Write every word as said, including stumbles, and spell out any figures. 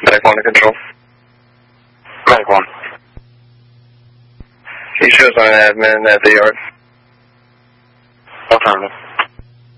Medic one to control. Medic one. He shows on admin at the yard. Affirmative.